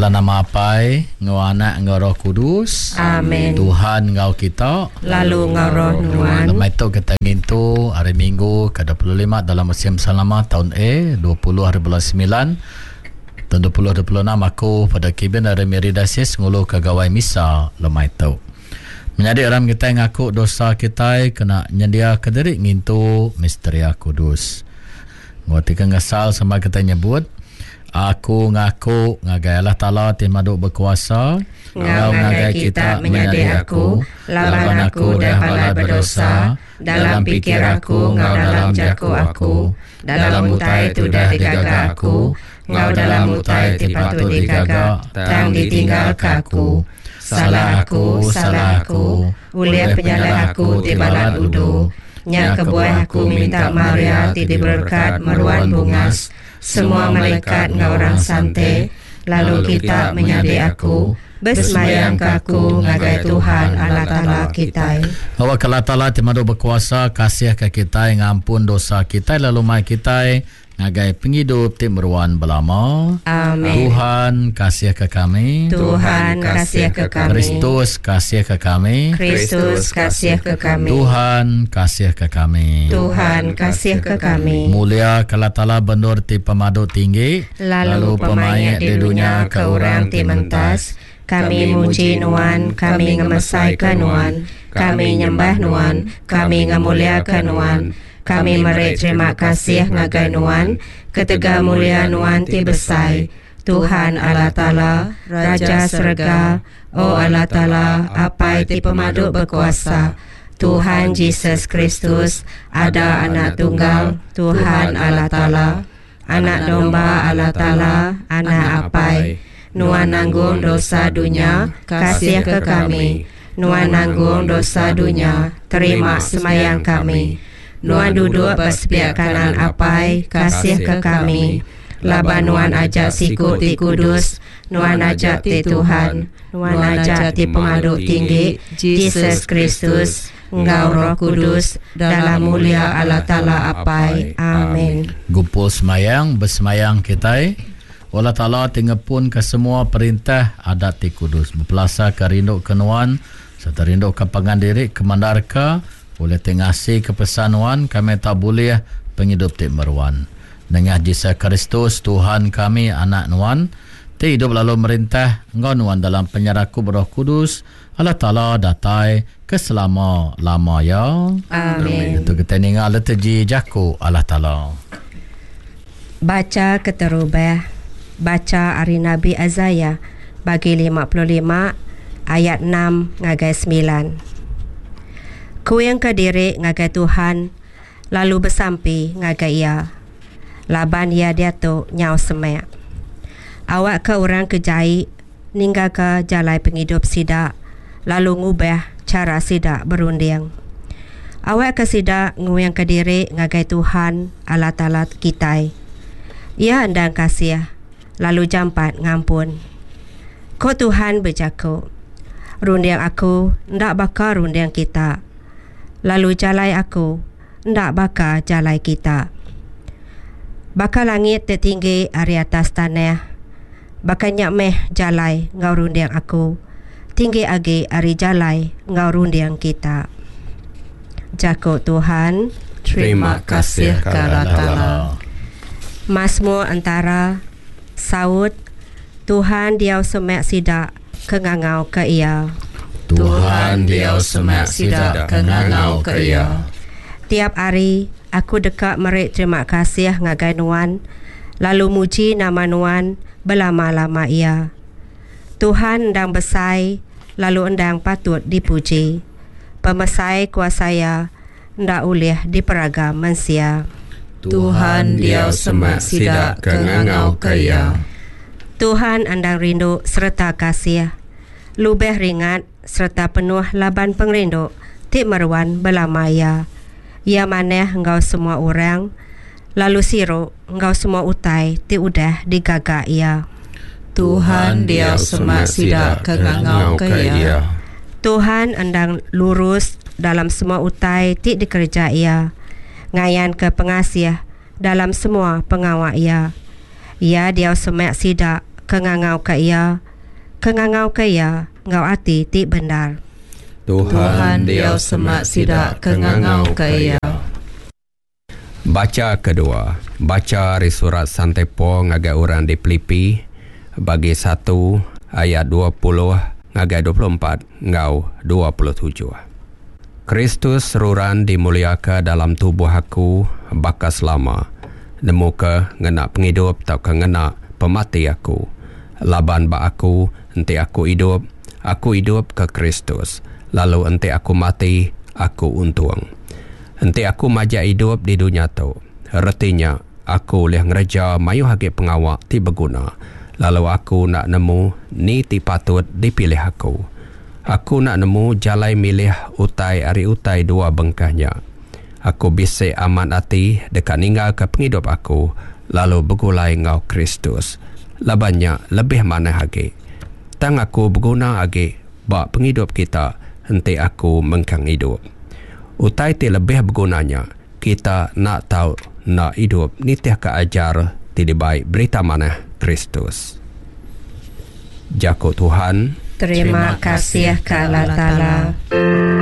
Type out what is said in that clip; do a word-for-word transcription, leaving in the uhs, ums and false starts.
dalam nama Apai, ngau Anak, ngau Roh Kudus. Amin. Tuhan ngau kita, lalu ngau Roh Nuan. Lemai tu kita ngintu hari Minggu ke dua puluh lima dalam musim selama tahun A dua puluh hari bulan sembilan tahun dua puluh dua puluh enam. Aku pada kibin hari Meridasis ngulu ke gawai misa lemai tu. Menjadi orang kita yang ngaku dosa kita kena nyedia ke diri ngintu misteri Kudus. Ngotikan ngasal sama kita nyebut aku ngaku ngagai Allah Ta'ala Timadu berkuasa, ngau ngagai kita menyadi aku, lawan aku dah balai berdosa, dalam pikir aku, ngau dalam jaku aku, dalam mutai tu dah digagak aku, ngau dalam mutai ti patut digagak, tang ditinggal aku. Salah aku, salah aku, uliah penyalah aku ti balat udu, nyak kebuah aku minta Maria ti diberkat meruan bungas, semua malaikat ngau orang sante, lalu kita menyadi aku, bersemayang ke aku ngagai Tuhan Allah Ta'ala kita. Bahwa Allah Ta'ala Timadu berkuasa kasih ke kita yang ampun dosa kita, lalu mai kita ngagai penghidup tim meruan belama. Amin. Tuhan kasih ke kami. Tuhan kasih ke kami. Kristus kasih ke kami. Kristus kasih ke kami. Tuhan kasih ke kami. Tuhan kasih ke kami. Mulia Allah Ta'ala bendur ti pemadu tinggi, lalu pemayak di dunia ke orang ti mentas. Kami muji Nuan, kami ngemesaikan Nuan, kami nyembah Nuan, kami ngemuliakan Nuan. Kami merik terima kasih ngagai Nuan, ketega mulia Nuan ti besai. Tuhan Allah Ta'ala, Raja Serga, O Allah Ta'ala, apai ti pemaduk berkuasa. Tuhan Yesus Kristus, ada anak tunggal, Tuhan Allah Ta'ala, anak domba Allah Ta'ala, anak apai. Nuan nanggung dosa dunia, kasih ke kami. Nuan nanggung dosa dunia, terima semayang kami. Nuan duduk bersepiak kanan apai, kasih ke kami. Laba Nuan ajak siku ti kudus, Nuan ajak ti Tuhan, Nuan ajak ti pengaduk tinggi, Yesus Kristus, Engkau Roh Kudus, dalam mulia Allah Ta'ala apai. Amin. Gumpul semayang, bersemayang kita. Allah Ta'ala tingepun ke semua perintah adat ti kudus. Berpelasa ke rindu ke Nuan, serta rindu ke pengandiri, ke mandarka, boleh tengasi kepesanuan kami tak boleh penghidup ti meruan. Dengan Yesus Kristus Tuhan kami anak Nuan, ti hidup lalu merintah engkau Nuan dalam penyerahku Roh Kudus. Allah Ta'ala datai ke selama lama ya. Amin. Itu kita ningal leteji jaku Allah Ta'ala. Baca keterubah, baca hari Nabi Azaya bagi lima puluh lima ayat enam ngagai sembilan. Ku yang kediri ngagai Tuhan, lalu bersampi ngagai ia. Laban ia diatuk nyau semek. Awak ke orang kejai, ninggal ke jalai penghidup sidak, lalu ngubah cara sidak berunding. Awak ke sidak ngu yang kediri ngagai Tuhan Allah Ta'ala kita. Ia endang kasih, lalu jampat ngampun. Ko Tuhan berjaku, rundiang aku ndak bakal rundiang kita, lalu jalai aku ndak bakal jalai kita. Bakal langit tertinggi dari atas tanah, bakal nyak meh jalai ngau rundiang aku, tinggi agi ari jalai ngau rundiang kita. Jaku Tuhan, terima kasih ke Allah Ta'ala. Mazmur antara Saud, Tuhan diau semek sidak kengangau ke ia. Tuhan diau semek sidak kengangau ke ia. Tiap hari aku dekat merik terima kasih ngagai Nuan, lalu muji nama Nuan berlama-lama ia. Tuhan endang besai, lalu endang patut dipuji. Pemesai kuasaya ndak ulih diperagam manusia. Tuhan diau semek sidak kengangau ke ia. Tuhan endang rindu serta kasih, lubeh ringat serta penuh laban pengrindu, tik meruan belama ia. Ia maneh engkau semua orang, lalu siru engkau semua utai, tik udah digagak ia. Tuhan diau semek sidak kengangau ke ia. Tuhan endang lurus dalam semua utai, tik dikerja ia. Ngayan ke pengasih dalam semua pengawak ia. Ia diau semek sidak kengangau ka ia, kengangau ka ia, ngau ati ti benar. Tuhan Diau semak sida kengangau ka ia. Baca kedua, baca dari surat Santepo ngagai orang di Filipi bagi satu ayat dua puluh ngagai dua puluh empat ngau dua puluh tujuh. Kristus ruran dimuliakan dalam tubuh aku bakas lama. Nemuka ngena penghidup tau ke ngena pemati aku. Laban ba aku enti aku hidup, aku hidup ke Kristus. Lalu enti aku mati, aku untung. Enti aku majak hidup di dunia tu. Artinya, aku boleh ngereja mayu hagi pengawak ti berguna. Lalu aku nak nemu ni ti patut dipilih aku. Aku nak nemu jalai milih utai ari utai dua bengkahnya. Aku bisik amat hati dekat ninggal ke penghidup aku. Lalu bergulai ngau Kristus. Labannya lebih mana hagi. Tang aku berguna hagi bak penghidup kita. Henti aku mengkang hidup. Utai ti lebih bergunanya. Kita nak tahu, nak hidup ni tiah ke ajar tidak baik berita mana Kristus. Jako Tuhan. Terima kasih ke Allah Ta'ala.